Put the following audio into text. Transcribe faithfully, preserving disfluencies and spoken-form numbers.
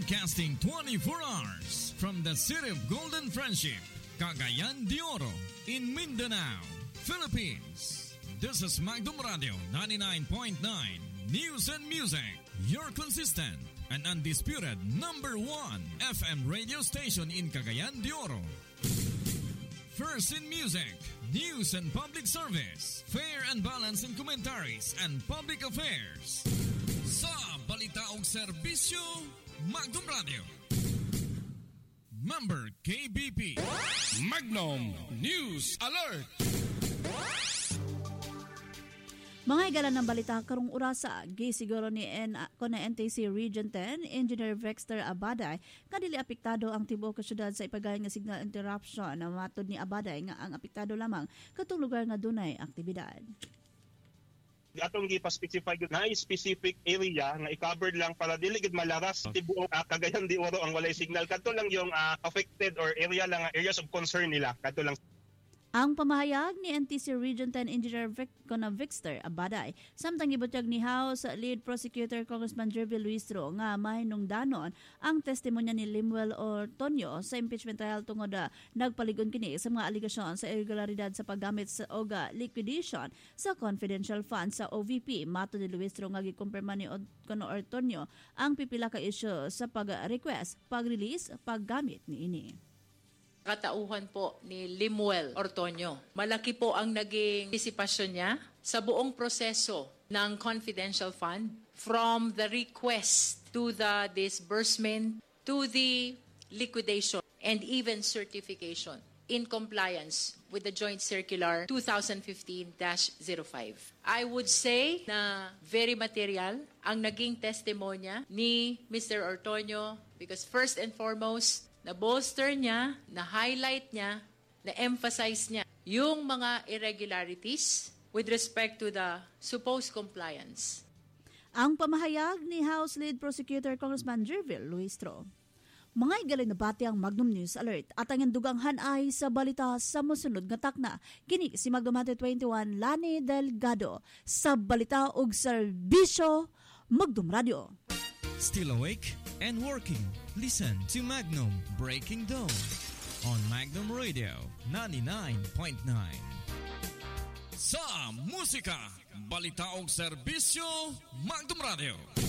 Broadcasting twenty-four hours from the city of Golden Friendship, Cagayan de Oro, in Mindanao, Philippines. This is Magdum Radio ninety-nine point nine News and Music, your consistent and undisputed number one F M radio station in Cagayan de Oro. First in music, news and public service, fair and balanced in commentaries and public affairs. Sa balita og serbisyo, Magdum Radio. Member K B P. Magnum News Alert. Mga igalan ng balita karong orasa, gisiguro ni N ko na N T C Region ten, Engineer Vexter Abaday, kadili apektado ang tibuok kasyudad sa ipagayon nga signal interruption na matod ni Abaday nga ang apektado lamang katong lugar nga dunay aktibidad. Atong gipa-specify na specific area nga i-covered lang para dili gid malaras tibuok uh, Cagayan de Oro ang walay signal. Kadto lang yung uh, affected or area lang areas of concern nila. Kadto lang. Ang pamahayag ni N T C Region ten Engineer Vic, Vexter Abaday, samtang gibutyag ni House Lead Prosecutor Congressman Jervil Luistro nga mahinungdanon ang testimonya ni Limuel Ortonio sa impeachment trial tungod na nagpaligon kini sa mga aligasyon sa irregularidad sa paggamit sa O G A liquidation sa confidential funds sa O V P. Mato ni Luistro nga gikumpirma ni Kono Ortonio ang pipila ka issue sa pag-request, pag-release, paggamit ni ini. Katauhan po ni Limuel Ortonio. Malaki po ang naging partisipasyon niya sa buong proseso ng confidential fund from the request to the disbursement to the liquidation and even certification in compliance with the Joint Circular twenty fifteen dash zero five. I would say na very material ang naging testimonya ni Mister Ortonio because first and foremost, na-bolster niya, na-highlight niya, na-emphasize niya yung mga irregularities with respect to the supposed compliance. Ang pamahayag ni House Lead Prosecutor Congressman Jervil Luistro. Mga igaling na bati ang Magnum News Alert at ang dugang hanay sa balita sa musunod nga takna. Kini si Magnum twenty-one Lani Delgado sa balita ug serbisyo Magnum Radio. Still awake and working? Listen to Magnum Breaking Dawn on Magnum Radio ninety-nine point nine. Sa musika, balita og serbisyo, Magnum Radio.